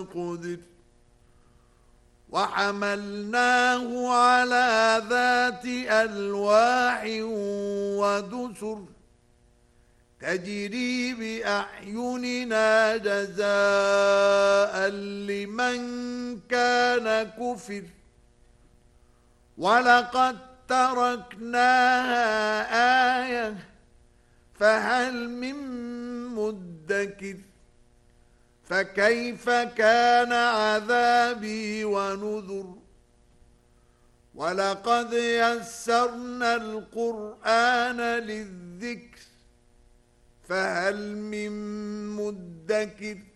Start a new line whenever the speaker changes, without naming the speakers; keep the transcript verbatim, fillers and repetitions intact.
فقدر وحملناه على ذات ألواح ودسر تجري بأعيننا جزاء لمن كان كفر ولقد تركناها آية فهل من مدكر فكيف كان عذابي ونذر ولقد يسرنا القرآن للذكر فهل من مدكر